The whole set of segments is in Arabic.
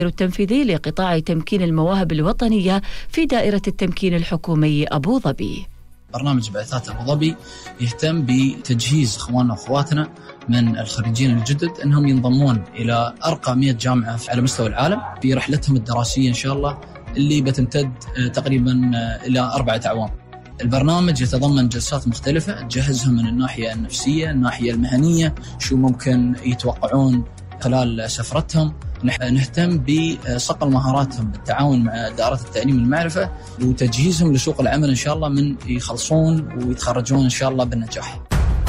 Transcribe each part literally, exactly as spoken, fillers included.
التنفيذي لقطاع تمكين المواهب الوطنية في دائرة التمكين الحكومي أبو ظبي. برنامج بعثات أبو ظبي يهتم بتجهيز إخواننا وأخواتنا من الخريجين الجدد أنهم ينضمون إلى أرقى مئة جامعة على مستوى العالم في رحلتهم الدراسية إن شاء الله اللي بتمتد تقريبا إلى أربعة أعوام. البرنامج يتضمن جلسات مختلفة تجهزهم من الناحية النفسية، الناحية المهنية، شو ممكن يتوقعون خلال سفرتهم. نهتم بصقل مهاراتهم بالتعاون مع دائرة التعليم والمعرفة وتجهيزهم لسوق العمل إن شاء الله من يخلصون ويتخرجون إن شاء الله بالنجاح.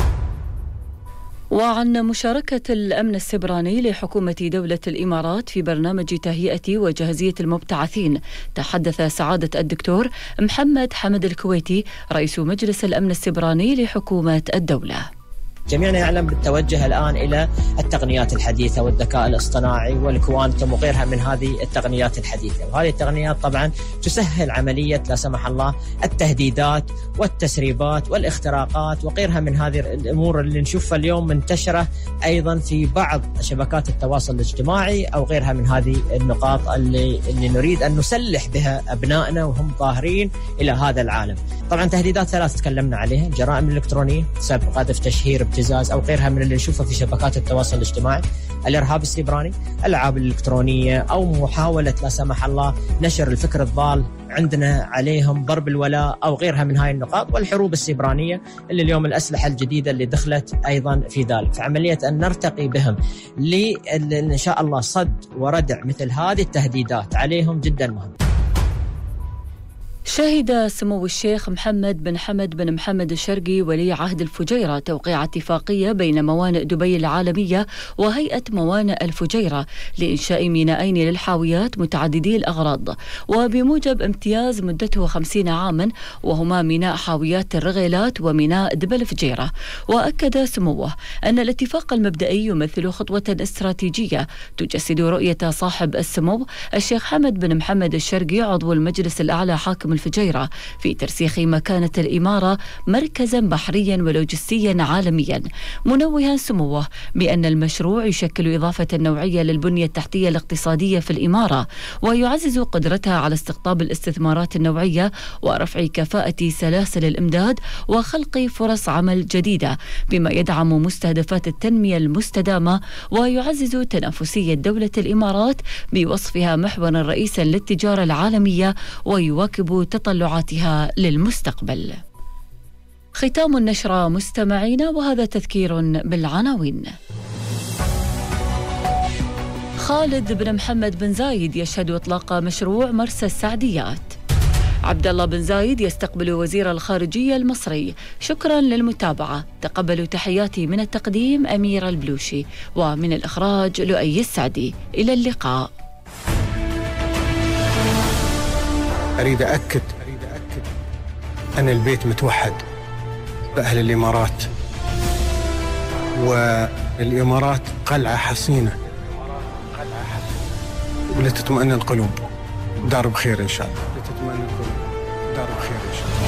وعن مشاركة الأمن السبراني لحكومة دولة الإمارات في برنامج تهيئة وجاهزية المبتعثين، تحدث سعادة الدكتور محمد حمد الكويتي رئيس مجلس الأمن السبراني لحكومة الدولة. جميعنا يعلم بالتوجه الآن إلى التقنيات الحديثة والذكاء الاصطناعي والكوانتم وغيرها من هذه التقنيات الحديثة، وهذه التقنيات طبعا تسهل عملية لا سمح الله التهديدات والتسريبات والاختراقات وغيرها من هذه الأمور اللي نشوفها اليوم منتشرة أيضا في بعض شبكات التواصل الاجتماعي أو غيرها من هذه النقاط اللي, اللي نريد أن نسلح بها أبنائنا وهم ظاهرين إلى هذا العالم. طبعا تهديدات ثلاث تكلمنا عليها: الجرائم الإلكترونية، سب، قذف، تشهير، ابتزاز أو غيرها من اللي نشوفه في شبكات التواصل الاجتماعي، الإرهاب السيبراني، الألعاب الإلكترونية أو محاولة لا سمح الله نشر الفكر الضال عندنا عليهم، ضرب الولاء أو غيرها من هاي النقاط، والحروب السيبرانية اللي اليوم الأسلحة الجديدة اللي دخلت أيضا في ذلك. فعملية أن نرتقي بهم لإن شاء الله صد وردع مثل هذه التهديدات عليهم جدا مهم. شهد سمو الشيخ محمد بن حمد بن محمد الشرقي ولي عهد الفجيرة توقيع اتفاقية بين موانئ دبي العالمية وهيئة موانئ الفجيرة لإنشاء مينائين للحاويات متعددي الأغراض، وبموجب امتياز مدته خمسين عاما، وهما ميناء حاويات الرغيلات وميناء دبل الفجيرة. وأكد سموه أن الاتفاق المبدئي يمثل خطوة استراتيجية تجسد رؤية صاحب السمو الشيخ حمد بن محمد الشرقي عضو المجلس الأعلى حاكم الفجيرة في ترسيخ مكانة الإمارة مركزا بحريا ولوجستيا عالميا، منوها سموه بأن المشروع يشكل إضافة نوعية للبنية التحتية الاقتصادية في الإمارة، ويعزز قدرتها على استقطاب الاستثمارات النوعية ورفع كفاءة سلاسل الإمداد وخلق فرص عمل جديدة، بما يدعم مستهدفات التنمية المستدامة ويعزز تنافسية دولة الإمارات بوصفها محورا رئيسا للتجارة العالمية ويواكب تطلعاتها للمستقبل. ختام النشرة مستمعين، وهذا تذكير بالعناوين. خالد بن محمد بن زايد يشهد إطلاق مشروع مرسى السعديات. عبد الله بن زايد يستقبل وزير الخارجية المصري. شكرا للمتابعة، تقبلوا تحياتي من التقديم أمير البلوشي، ومن الإخراج لؤي السعدي. إلى اللقاء. أريد أكد أن البيت متوحد بأهل الإمارات، والإمارات قلعة حصينة ولتطمئن القلوب. دار بخير إن شاء الله. لتطمئن القلوب. دار بخير إن شاء الله.